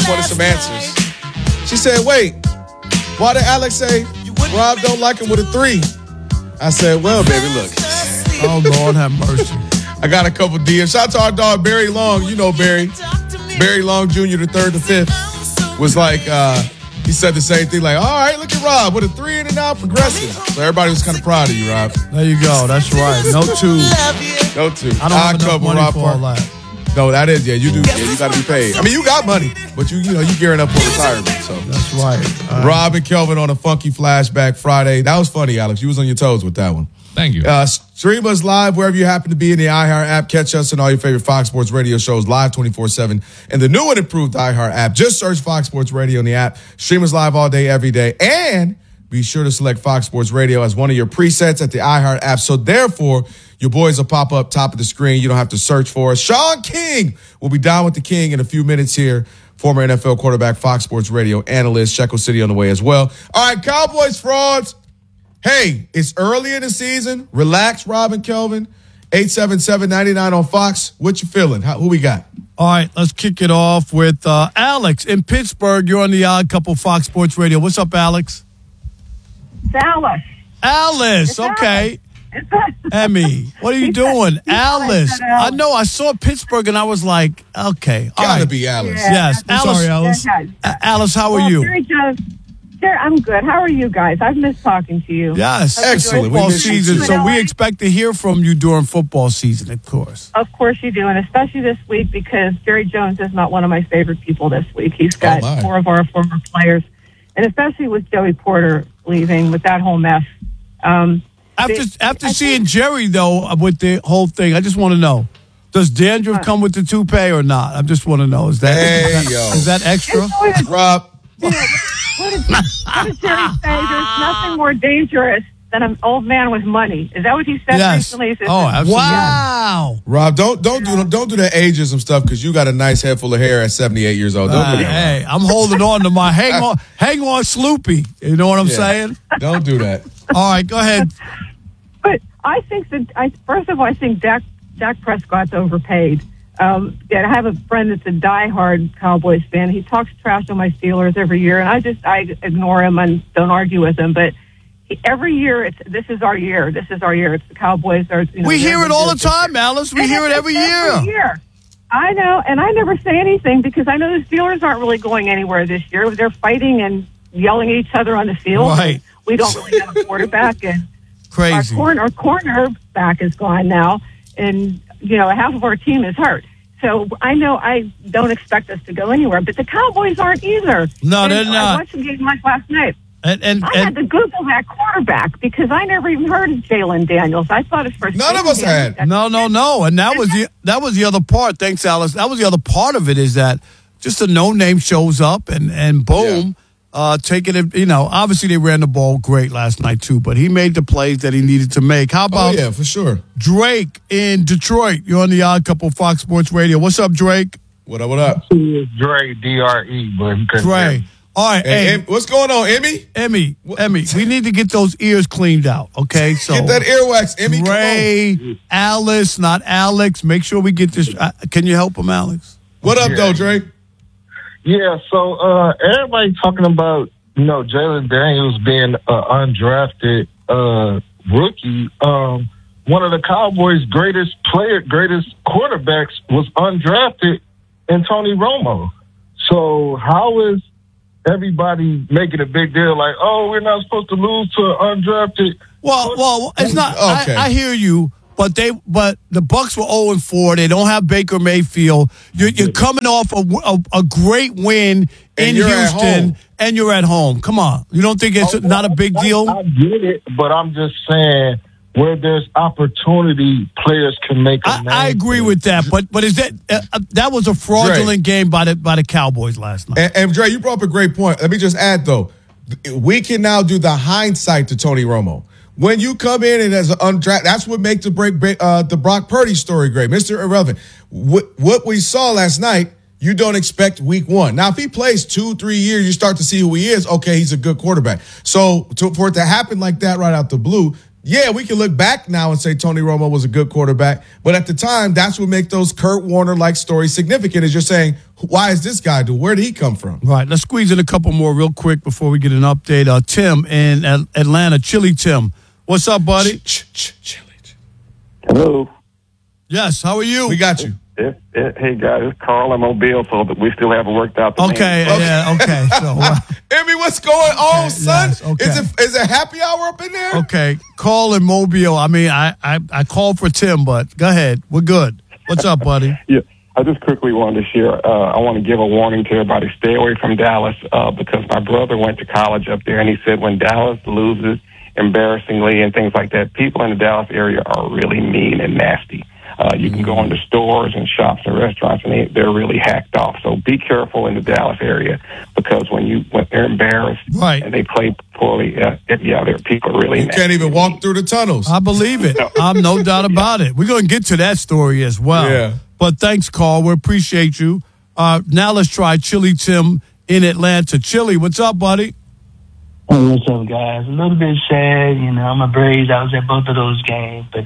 wanted some answers. She said, wait, why did Alex say Rob don't like him with a 3? I said, well, baby, look. Oh, Lord have mercy. I got a couple DMs. Shout out to our dog, Barry Long. You know Barry. Barry Long Jr., the 3rd to 5th, was like, he said the same thing, like, all right, look at Rob with a 3 and now progressive. So everybody was kind of proud of you, Rob. There you go. That's right. No 2. No 2. I don't have enough money for all that. No, that is, you do. Yeah, you got to be paid. I mean, you got money, but you gearing up for retirement. So that's right. Rob and Kelvin on a funky flashback Friday. That was funny, Alex. You was on your toes with that one. Thank you. Stream us live wherever you happen to be in the iHeart app. Catch us on all your favorite Fox Sports Radio shows live 24/7. And the new and improved iHeart app. Just search Fox Sports Radio in the app. Stream us live all day, every day. And be sure to select Fox Sports Radio as one of your presets at the iHeart app. So therefore, your boys will pop up top of the screen. You don't have to search for us. Sean King will be down with the King in a few minutes here. Former NFL quarterback, Fox Sports Radio analyst, Shekel City on the way as well. All right, Cowboys frauds. Hey, it's early in the season. Relax, Rob and Kelvin. 877-99 on Fox. What you feeling? Who we got? All right, let's kick it off with Alex in Pittsburgh. You're on the Odd Couple Fox Sports Radio. What's up, Alex? Alice. Alice, okay. Emmy, what are you doing? Alice. I know, I saw Pittsburgh and I was like, okay. Gotta be Alice. Yeah. Yes. I'm sorry, Alice. Alice, how are you? Jerry Jones. Sure, I'm good. How are you guys? I've missed talking to you. Yes. Excellent. Football season, so we expect to hear from you during football season, of course. Of course you do, and especially this week because Jerry Jones is not one of my favorite people this week. He's got 4 of our former players, and especially with Joey Porter leaving with that whole mess. After seeing Jerry, though, with the whole thing, I just want to know, does dandruff come with the toupee or not? I just want to know. Is that extra? Rob. What did Jerry say? There's nothing more dangerous than an old man with money. Is that what he said recently? Oh, absolutely. Wow. Rob, don't do that ageism stuff because you got a nice head full of hair at 78 years old. Hey, I'm holding on to my hang on, Sloopy. You know what I'm saying? Don't do that. All right, go ahead. But I think first of all, I think Dak Prescott's overpaid. I have a friend that's a diehard Cowboys fan. He talks trash on my Steelers every year, and I ignore him and don't argue with him. But every year, this is our year. This is our year. It's the Cowboys. We hear it all the time, Alice. We hear it every year. I know, and I never say anything because I know the Steelers aren't really going anywhere this year. They're fighting and yelling at each other on the field. Right. We don't really have a quarterback, and crazy. Our cornerback is gone now, and half of our team is hurt. So I know I don't expect us to go anywhere, but the Cowboys aren't either. No, they're not. I watched the game last night. And I had to Google that quarterback because I never even heard of Jalen Daniels. I thought his first. None of us had. No, and that was the other part. Thanks, Alice. That was the other part of it is that just a no name shows up and boom. Taking it, obviously they ran the ball great last night too, but he made the plays that he needed to make. How about for sure. Drake in Detroit? You're on the Odd Couple Fox Sports Radio. What's up, Drake? What up? Dre, D-R-E, but Dre. All right, hey, what's going on, Emmy, we need to get those ears cleaned out, okay? So get that earwax, Emmy. Dre, Alice, not Alex. Make sure we get this. Can you help him, Alex? What up, though, Drake? Yeah, so everybody talking about, Jalen Daniels being an undrafted rookie. One of the Cowboys' greatest quarterbacks was undrafted in Tony Romo. So how is everybody making a big deal like, oh, we're not supposed to lose to an undrafted? Well, it's not. Okay. I hear you. But the Bucs were 0-4. They don't have Baker Mayfield. You're coming off a great win in Houston, and you're at home. Come on, you don't think it's not a big deal? I get it, but I'm just saying where there's opportunity, players can make. I agree with that, but is that was a fraudulent game by the Cowboys last night? And Dre, you brought up a great point. Let me just add though, we can now do the hindsight to Tony Romo. When you come in and as an undrafted, that's what makes the Brock Purdy story great. Mr. Irrelevant. What we saw last night, you don't expect week one. Now, if he plays 2-3 years, you start to see who he is. Okay, he's a good quarterback. So for it to happen like that right out the blue, yeah, we can look back now and say Tony Romo was a good quarterback. But at the time, that's what make those Kurt Warner-like stories significant is you're saying, why is this guy do? Where did he come from? Right. Let's squeeze in a couple more real quick before we get an update. Tim in Atlanta. Chili Tim. What's up, buddy? Chili. Hello. Yes. How are you? We got you. Hey, guys. It's Carl in Mobile, so that we still haven't worked out the Okay. name. Yeah. Okay. So, Emmy, what's going on, son? yes, okay. Is it happy hour up in there? okay. Call in Mobile. I mean, I called for Tim, but go ahead. We're good. What's up, buddy? Yeah. I just quickly wanted to share. I want to give a warning to everybody. Stay away from Dallas because my brother went to college up there, and he said when Dallas loses embarrassingly and things like that, people in the Dallas area are really mean and nasty. You can go into stores and shops and restaurants, and they're really hacked off. So be careful in the Dallas area because when they're embarrassed and they play poorly, people are really You nasty. can't even walk through the tunnels. I believe it. I'm no doubt about it. We're going to get to that story as well. Yeah. But thanks, Carl. We appreciate you. Now let's try Chili Tim in Atlanta. Chili, what's up, buddy? Hey, what's up, guys? A little bit sad, I'm a Braves. I was at both of those games, but,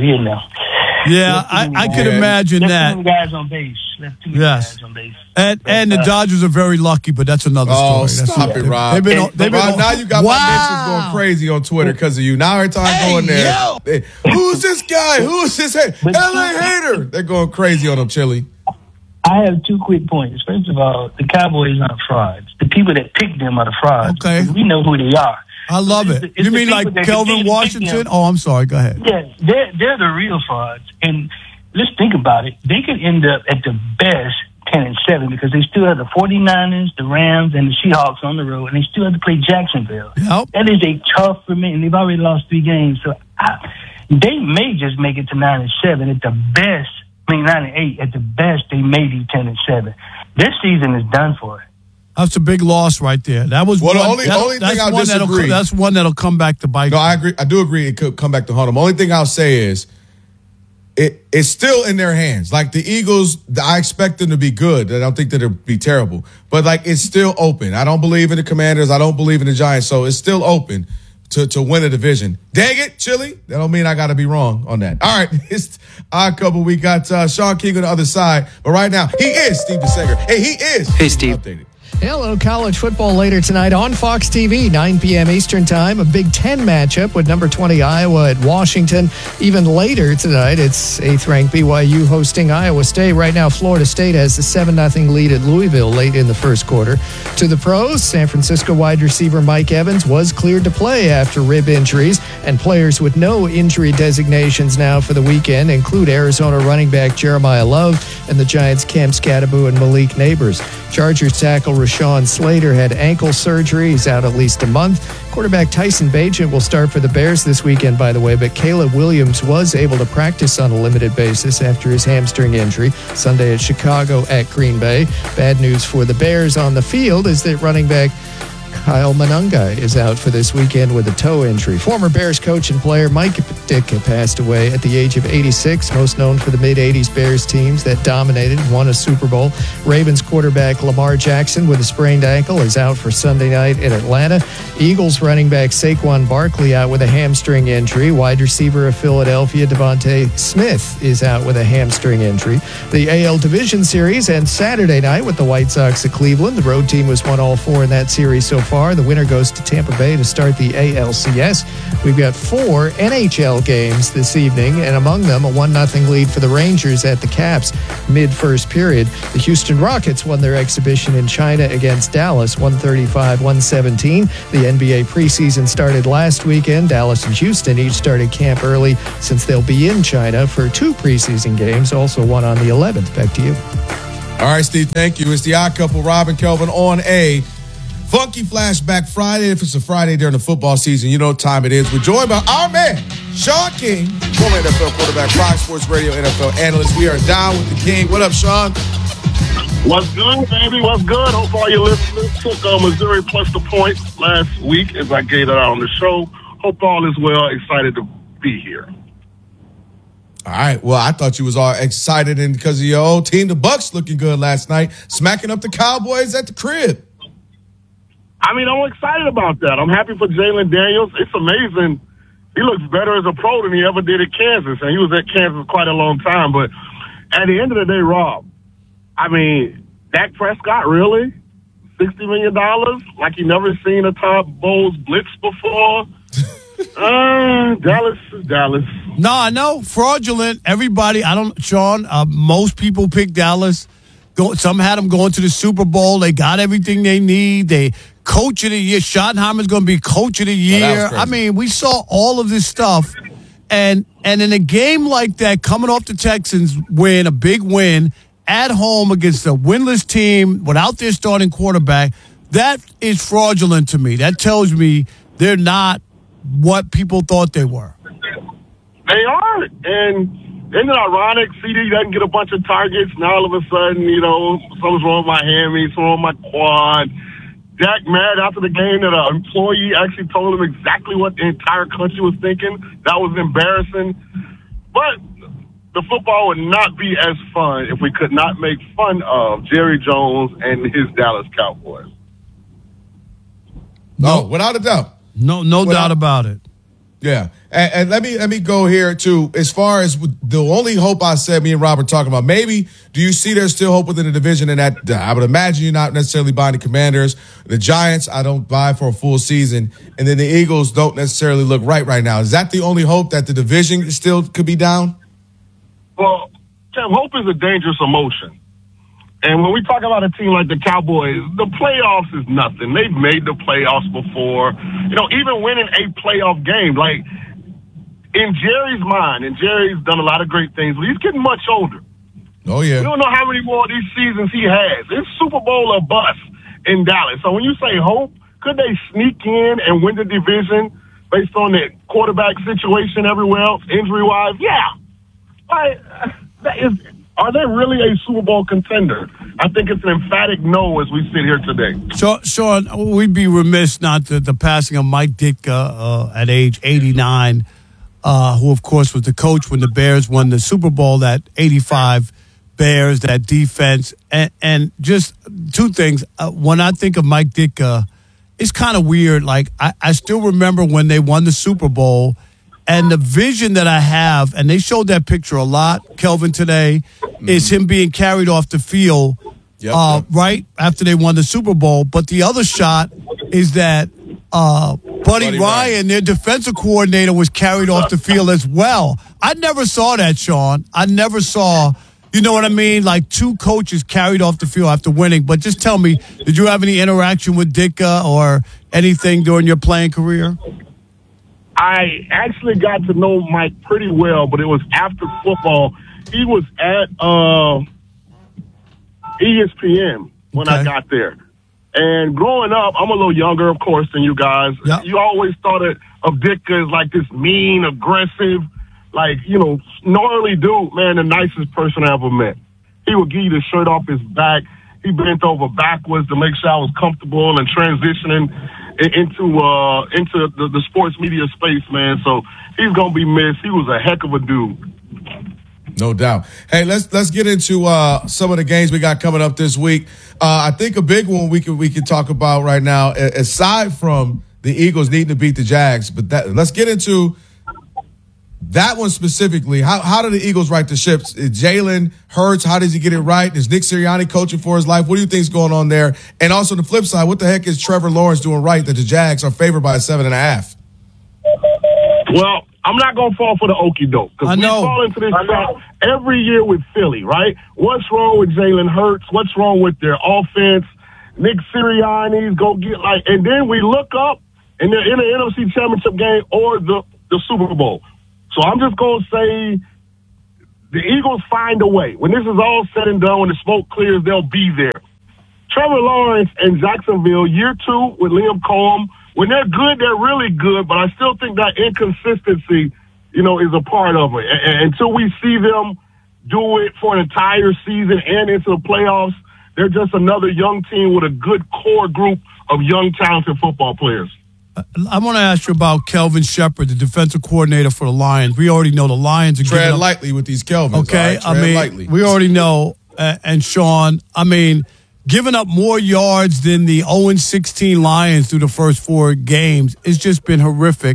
Yeah, I could imagine that. Left 2 guys on base. Guys on base. And the Dodgers are very lucky, but that's another story. Oh, stop it, Rob. Rob, now you got my mentions going crazy on Twitter because of you. Now every time I go in there, who's this guy? Who's this LA hater? They're going crazy on him, Chili. I have 2 quick points. First of all, the Cowboys aren't frauds. The people that pick them are the frauds. Okay. We know who they are. I love it. You mean like Kelvin Washington? Oh, I'm sorry. Go ahead. Yeah, they're the real frauds. And let's think about it. They could end up at the best 10-7 because they still have the 49ers, the Rams, and the Seahawks on the road, and they still have to play Jacksonville. Yep. That is a tough for me, and they've already lost 3 games. So they may just make it to 9-7 at the best. 9-8 at the best. They may be 10-7. This season is done for. That's a big loss right there. That was the only thing I'll disagree. That's one that'll come back to bite. No, I agree. I do agree. It could come back to haunt them. Only thing I'll say is it's still in their hands. Like the Eagles, I expect them to be good. I don't think that it'll be terrible. But like it's still open. I don't believe in the Commanders. I don't believe in the Giants. So it's still open to win a division. Dang it, Chili. That don't mean I got to be wrong on that. All right, it's Odd Couple. We got Sean King on the other side. But right now, he is Steve DeSager. Hey, he is. Hey, Steve. Updated. Hello, college football later tonight on Fox TV, 9 p.m. Eastern Time. A Big Ten matchup with number 20 Iowa at Washington. Even later tonight, it's 8th-ranked BYU hosting Iowa State. Right now, Florida State has the 7-0 lead at Louisville late in the first quarter. To the pros, San Francisco wide receiver Mike Evans was cleared to play after rib injuries, and players with no injury designations now for the weekend include Arizona running back Jeremiah Love and the Giants' Cam Skattebo and Malik Neighbors. Chargers tackle Rashawn Slater had ankle surgery. He's out at least a month. Quarterback Tyson Bagent will start for the Bears this weekend, by the way, but Caleb Williams was able to practice on a limited basis after his hamstring injury Sunday at Chicago at Green Bay. Bad news for the Bears on the field is that running back Kyle Monangai is out for this weekend with a toe injury. Former Bears coach and player Mike Ditka passed away at the age of 86, most known for the mid-'80s Bears teams that dominated and won a Super Bowl. Ravens quarterback Lamar Jackson with a sprained ankle is out for Sunday night in Atlanta. Eagles running back Saquon Barkley out with a hamstring injury. Wide receiver of Philadelphia Devontae Smith is out with a hamstring injury. The AL Division Series ends Saturday night with the White Sox at Cleveland. The road team has won all 4 in that series so far. The winner goes to Tampa Bay to start the ALCS. We've got 4 NHL games this evening, and among them a 1-0 lead for the Rangers at the Caps mid-first period. The Houston Rockets won their exhibition in China against Dallas, 135-117. The NBA preseason started last weekend. Dallas and Houston each started camp early since they'll be in China for 2 preseason games, also one on the 11th. Back to you. All right, Steve, thank you. It's the Odd Couple, Rob and Kelvin on a Funky Flashback Friday. If it's a Friday during the football season, you know what time it is. We're joined by our man, Sean King, former NFL quarterback, Fox Sports Radio NFL analyst. We are down with the King. What up, Sean? What's good, baby? What's good? Hope all your listeners took Missouri plus the points last week as I gave it out on the show. Hope all is well. Excited to be here. All right. Well, I thought you was all excited and because of your old team, the Bucs looking good last night, smacking up the Cowboys at the crib. I mean, I'm excited about that. I'm happy for Jalen Daniels. It's amazing he looks better as a pro than he ever did at Kansas, and he was at Kansas quite a long time. But at the end of the day, Rob, I mean, Dak Prescott, really? $60 million? Like he never seen a Todd Bowles blitz before? Dallas is Dallas. No, I know. Fraudulent. Everybody, Sean, most people pick Dallas. Some had them going to the Super Bowl. They got everything they need. They coach of the year. Schottenheimer's going to be coach of the year. I mean, we saw all of this stuff. And in a game like that, coming off the Texans win, a big win, at home against a winless team without their starting quarterback, that is fraudulent to me. That tells me they're not what people thought they were. They are. And isn't it ironic? CD doesn't get a bunch of targets. Now all of a sudden, something's wrong with my hammy, something wrong with my quad. Dak mad after the game that an employee actually told him exactly what the entire country was thinking. That was embarrassing. But the football would not be as fun if we could not make fun of Jerry Jones and his Dallas Cowboys. No, without a doubt. No doubt about it. Yeah. And let me go here too. As far as the only hope I said, me and Robert talking about, maybe do you see there's still hope within the division? And that I would imagine you're not necessarily buying the Commanders. The Giants, I don't buy for a full season. And then the Eagles don't necessarily look right now. Is that the only hope, that the division still could be down? Well, Tim, hope is a dangerous emotion. And when we talk about a team like the Cowboys, the playoffs is nothing. They've made the playoffs before. Even winning a playoff game, like in Jerry's mind, and Jerry's done a lot of great things, but he's getting much older. Oh, yeah. We don't know how many more of these seasons he has. It's Super Bowl or bust in Dallas. So when you say hope, could they sneak in and win the division based on the quarterback situation everywhere else, injury-wise? Yeah. Are they really a Super Bowl contender? I think it's an emphatic no as we sit here today. So, Sean, we'd be remiss not the passing of Mike Ditka at age 89, who, of course, was the coach when the Bears won the Super Bowl, that 85 Bears, that defense. And just two things. When I think of Mike Ditka, it's kind of weird. Like, I still remember when they won the Super Bowl, and the vision that I have, and they showed that picture a lot, Kelvin, today, is him being carried off the field right after they won the Super Bowl. But the other shot is that Buddy Ryan, their defensive coordinator, was carried off the field as well. I never saw that, Sean. I never saw, you know what I mean? Like two coaches carried off the field after winning. But just tell me, did you have any interaction with Ditka or anything during your playing career? I actually got to know Mike pretty well, but it was after football. He was at ESPN when I got there. And growing up, I'm a little younger, of course, than you guys. Yep. You always thought of Ditka as like this mean, aggressive, gnarly dude, man, the nicest person I ever met. He would give you the shirt off his back. He bent over backwards to make sure I was comfortable and transitioning into the sports media space, man. So he's gonna be missed. He was a heck of a dude. No doubt. Hey, let's get into some of the games we got coming up this week. I think a big one we could talk about right now, aside from the Eagles needing to beat the Jags, but let's get into that one specifically. How do the Eagles right the ships? Jalen Hurts, how does he get it right? Is Nick Sirianni coaching for his life? What do you think is going on there? And also on the flip side, what the heck is Trevor Lawrence doing right that the Jags are favored by 7.5? Well, I'm not going to fall for the okie doke because we fall into this trap every year with Philly, right? What's wrong with Jalen Hurts? What's wrong with their offense? Nick Sirianni's go get and then we look up and they're in the NFC Championship game or the Super Bowl. So I'm just going to say the Eagles find a way. When this is all said and done, when the smoke clears, they'll be there. Trevor Lawrence and Jacksonville, year 2 with Liam Cohen, when they're good, they're really good, but I still think that inconsistency, is a part of it. And until we see them do it for an entire season and into the playoffs, they're just another young team with a good core group of young, talented football players. I want to ask you about Kelvin Shepard, the defensive coordinator for the Lions. We already know the Lions are tread lightly with these Kelvins. Okay, right? Lightly. We already know. And Sean, giving up more yards than the 0-16 Lions through the first 4 games, it's just been horrific.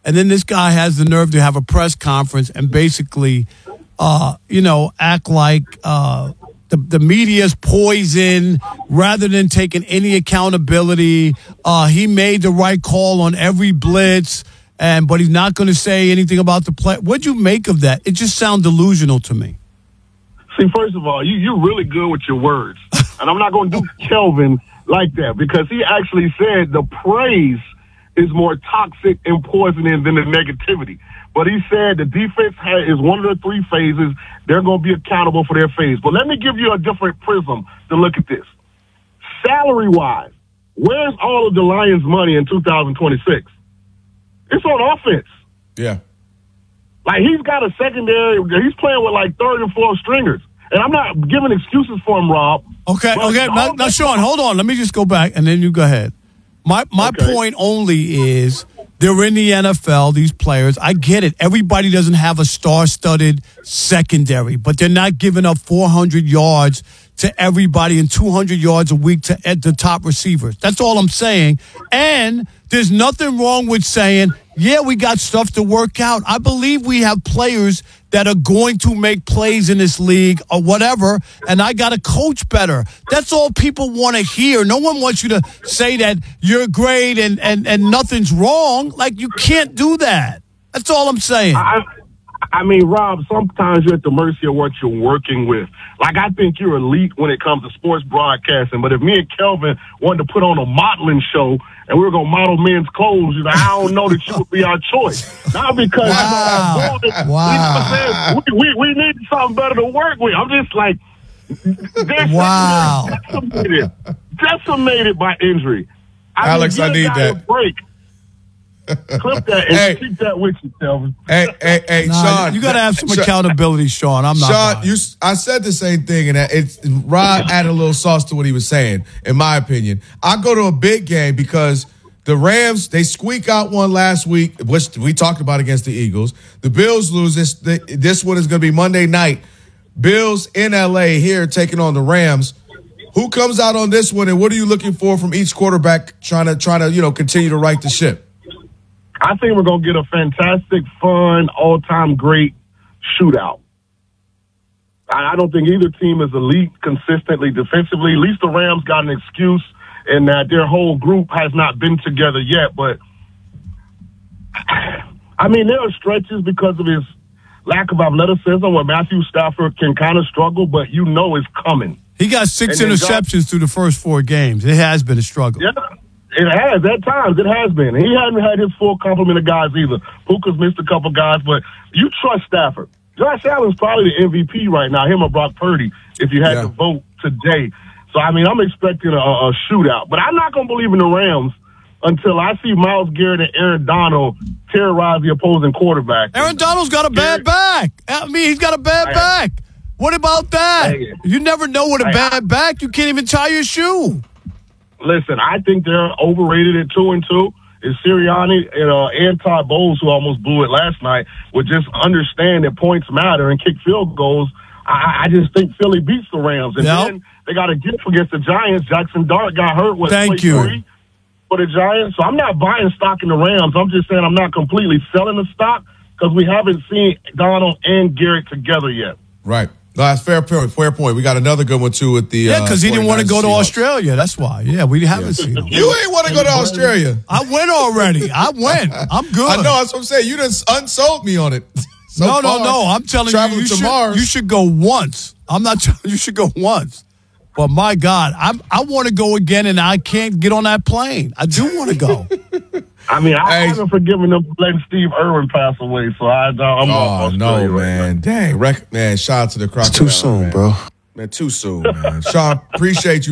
And then this guy has the nerve to have a press conference and basically, act like the media's poison rather than taking any accountability. He made the right call on every blitz, but he's not going to say anything about the play. What'd you make of that? It just sounds delusional to me. See, first of all, you're really good with your words. And I'm not going to do Kelvin like that because he actually said the praise is more toxic and poisoning than the negativity. But he said the defense is one of the three phases. They're going to be accountable for their phase. But let me give you a different prism to look at this. Salary-wise, where's all of the Lions' money in 2026? It's on offense. Yeah. Like, he's got a secondary. He's playing with, like, third and fourth stringers. And I'm not giving excuses for him, Rob. Okay. Now, Sean, hold on. Let me just go back, and then you go ahead. My point only is they're in the NFL, these players. I get it. Everybody doesn't have a star-studded secondary, but they're not giving up 400 yards to everybody and 200 yards a week to the top receivers. That's all I'm saying. And there's nothing wrong with saying, yeah, we got stuff to work out. I believe we have players that are going to make plays in this league or whatever, and I got to coach better. That's all people want to hear. No one wants you to say that you're great and nothing's wrong. Like, you can't do that. That's all I'm saying. I mean, Rob, sometimes you're at the mercy of what you're working with. Like, I think you're elite when it comes to sports broadcasting, but if me and Kelvin wanted to put on a modeling show and we were going to model men's clothes, I don't know that you would be our choice. Not because we need something better to work with. I'm just like, decimated by injury. Alex, I need that. Break. Clip that and keep that with you, Kelvin. Hey, Sean. You got to have some accountability, Sean. I'm not. Sean, I said the same thing, and Rob added a little sauce to what he was saying, in my opinion. I go to a big game because the Rams, they squeak out one last week, which we talked about against the Eagles. The Bills lose this one is going to be Monday night. Bills in L.A. here taking on the Rams. Who comes out on this one, and what are you looking for from each quarterback trying to continue to right the ship? I think we're going to get a fantastic, fun, all-time great shootout. I don't think either team is elite consistently defensively. At least the Rams got an excuse in that their whole group has not been together yet. But, I mean, there are stretches because of his lack of athleticism where Matthew Stafford can kind of struggle, but it's coming. He got 6 interceptions through the first 4 games. It has been a struggle. Yeah. It has. At times, it has been. He hasn't had his full complement of guys either. Puka's missed a couple guys, but you trust Stafford. Josh Allen's probably the MVP right now, him or Brock Purdy, if you had to vote today. So, I mean, I'm expecting a shootout. But I'm not going to believe in the Rams until I see Myles Garrett and Aaron Donald terrorize the opposing quarterback. Aaron Donald's got a bad back. I mean, he's got a bad back. What about that? You never know with a bad back. You can't even tie your shoe. Listen, I think they're overrated at 2-2. It's Sirianni and Todd Bowles, who almost blew it last night, would just understand that points matter and kick field goals. I just think Philly beats the Rams. And then they got a gift against the Giants. Jackson Dart got hurt. Thank you. 3 for the Giants. So I'm not buying stock in the Rams. I'm just saying I'm not completely selling the stock because we haven't seen Donald and Garrett together yet. Right. No, that's fair point. We got another good one, too, at the because he didn't want to go to Australia. That's why. Yeah, we haven't seen him. You ain't want to go to Australia. I went already. I went. I'm good. I know. That's what I'm saying. You done unsold me on it. No. I'm telling you should go once. I'm not telling you should go once. But, my God, I want to go again, and I can't get on that plane. I do want to go. I mean, I haven't forgiven them for letting Steve Irwin pass away, so I'm off Australia man. Dang. Man, shout out to the Crocodile. It's too soon, bro. Man, too soon, man. Sean, appreciate you.